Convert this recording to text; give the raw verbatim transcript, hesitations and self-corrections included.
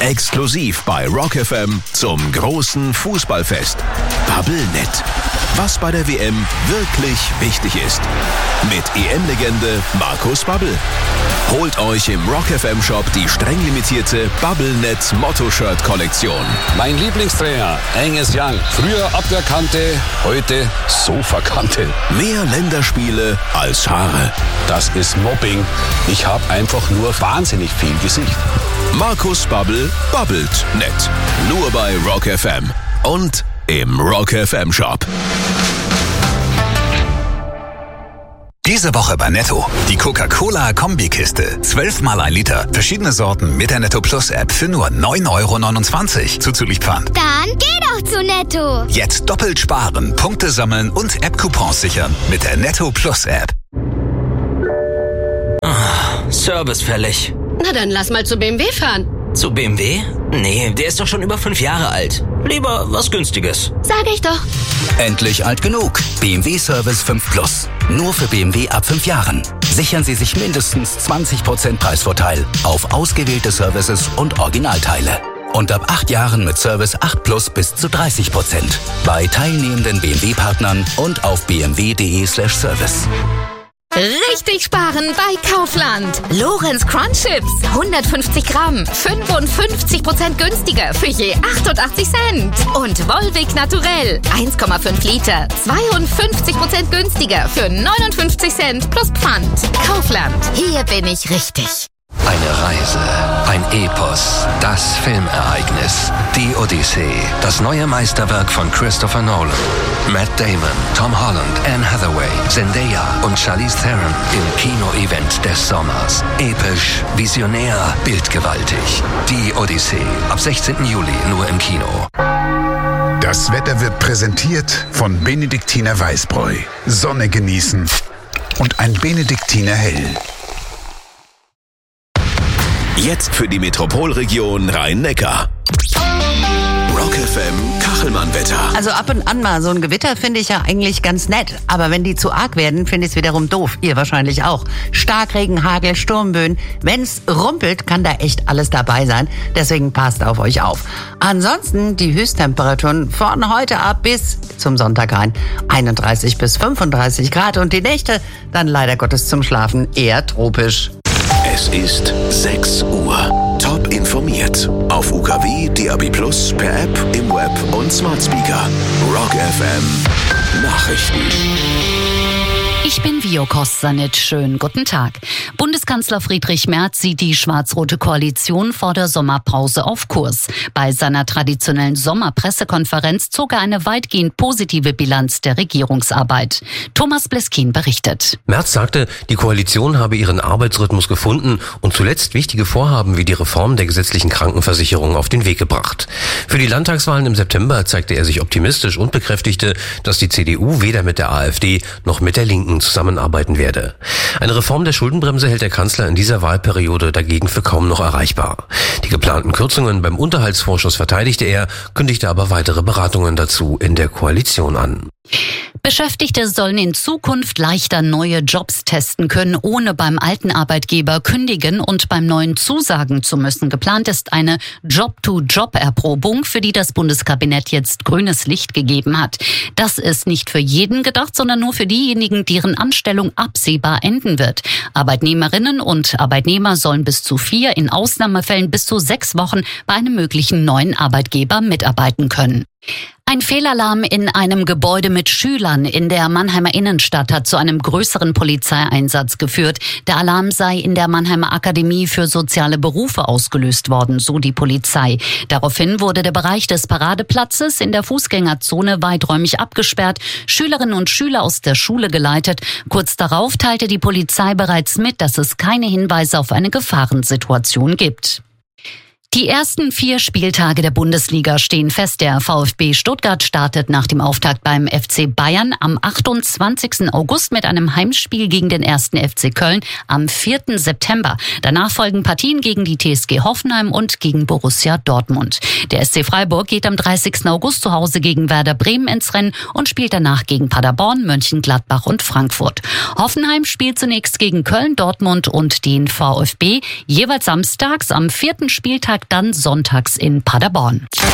Exklusiv bei Rock F M zum großen Fußballfest. Bubblenet. Was bei der W M wirklich wichtig ist. Mit E M-Legende Markus Babbel. Holt euch im Rock F M Shop die streng limitierte Bubblenet Motto-Shirt-Kollektion. Mein Lieblingstrainer, Angus Young. Früher ab der Kante, heute Sofakante. Mehr Länderspiele als Haare. Das ist Mobbing. Ich habe einfach nur wahnsinnig viel Gesicht. Markus Babbel babbelt nett. Nur bei Rock F M und im Rock F M Shop. Diese Woche bei Netto. Die Coca-Cola-Kombikiste. Zwölfmal ein Liter. Verschiedene Sorten mit der Netto Plus App für nur neun Euro neunundzwanzig. Zuzüglich Pfand. Dann geh doch zu Netto. Jetzt doppelt sparen, Punkte sammeln und App-Coupons sichern mit der Netto Plus App. Oh, Service fällig. Na dann lass mal zu B M W fahren. Zu B M W? Nee, der ist doch schon über fünf Jahre alt. Lieber was Günstiges. Sag ich doch. Endlich alt genug. B M W Service fünf Plus. Nur für B M W ab fünf Jahren. Sichern Sie sich mindestens zwanzig Prozent Preisvorteil auf ausgewählte Services und Originalteile. Und ab acht Jahren mit Service acht Plus bis zu dreißig Prozent. Bei teilnehmenden B M W-Partnern und auf b m w punkt d e slash service. Richtig sparen bei Kaufland. Lorenz Crunch Chips. hundertfünfzig Gramm. fünfundfünfzig Prozent günstiger für je achtundachtzig Cent. Und Volvic Naturell. eins Komma fünf Liter. zweiundfünfzig Prozent günstiger für neunundfünfzig Cent plus Pfand. Kaufland. Hier bin ich richtig. Eine Reise, ein Epos, das Filmereignis, die Odyssee, das neue Meisterwerk von Christopher Nolan. Matt Damon, Tom Holland, Anne Hathaway, Zendaya und Charlize Theron im Kino-Event des Sommers. Episch, visionär, bildgewaltig. Die Odyssee, ab sechzehnten Juli nur im Kino. Das Wetter wird präsentiert von Benediktiner Weißbräu. Sonne genießen und ein Benediktiner Hell. Jetzt für die Metropolregion Rhein-Neckar. Rock F M Kachelmann-Wetter. Also ab und an mal so ein Gewitter finde ich ja eigentlich ganz nett. Aber wenn die zu arg werden, finde ich es wiederum doof. Ihr wahrscheinlich auch. Starkregen, Hagel, Sturmböen. Wenn's rumpelt, kann da echt alles dabei sein. Deswegen passt auf euch auf. Ansonsten die Höchsttemperaturen von heute ab bis zum Sonntag rein. einunddreißig bis fünfunddreißig Grad und die Nächte dann leider Gottes zum Schlafen eher tropisch. Es ist sechs Uhr. Top informiert. Auf U K W, D A B Plus, per App, im Web und Smart Speaker. Rock F M Nachrichten. Ich bin Vio Kostsanitsch. Schönen guten Tag. Bundeskanzler Friedrich Merz sieht die schwarz-rote Koalition vor der Sommerpause auf Kurs. Bei seiner traditionellen Sommerpressekonferenz zog er eine weitgehend positive Bilanz der Regierungsarbeit. Thomas Bleskin berichtet. Merz sagte, die Koalition habe ihren Arbeitsrhythmus gefunden und zuletzt wichtige Vorhaben wie die Reform der gesetzlichen Krankenversicherung auf den Weg gebracht. Für die Landtagswahlen im September zeigte er sich optimistisch und bekräftigte, dass die C D U weder mit der AfD noch mit der Linken zusammenarbeiten werde. Eine Reform der Schuldenbremse hält der Kanzler in dieser Wahlperiode dagegen für kaum noch erreichbar. Die geplanten Kürzungen beim Unterhaltsvorschuss verteidigte er, kündigte aber weitere Beratungen dazu in der Koalition an. Beschäftigte sollen in Zukunft leichter neue Jobs testen können, ohne beim alten Arbeitgeber kündigen und beim neuen zusagen zu müssen. Geplant ist eine Job-to-Job-Erprobung, für die das Bundeskabinett jetzt grünes Licht gegeben hat. Das ist nicht für jeden gedacht, sondern nur für diejenigen, deren Anstellung absehbar enden wird. Arbeitnehmerinnen und Arbeitnehmer sollen bis zu vier, in Ausnahmefällen bis zu sechs Wochen bei einem möglichen neuen Arbeitgeber mitarbeiten können. Ein Fehlalarm in einem Gebäude mit Schülern in der Mannheimer Innenstadt hat zu einem größeren Polizeieinsatz geführt. Der Alarm sei in der Mannheimer Akademie für soziale Berufe ausgelöst worden, so die Polizei. Daraufhin wurde der Bereich des Paradeplatzes in der Fußgängerzone weiträumig abgesperrt, Schülerinnen und Schüler aus der Schule geleitet. Kurz darauf teilte die Polizei bereits mit, dass es keine Hinweise auf eine Gefahrensituation gibt. Die ersten vier Spieltage der Bundesliga stehen fest. Der VfB Stuttgart startet nach dem Auftakt beim F C Bayern am achtundzwanzigsten August mit einem Heimspiel gegen den ersten F C Köln am vierten September. Danach folgen Partien gegen die T S G Hoffenheim und gegen Borussia Dortmund. Der S C Freiburg geht am dreißigsten August zu Hause gegen Werder Bremen ins Rennen und spielt danach gegen Paderborn, Mönchengladbach und Frankfurt. Hoffenheim spielt zunächst gegen Köln, Dortmund und den VfB. Jeweils samstags am vierten Spieltag Samstag, dann sonntags in Paderborn.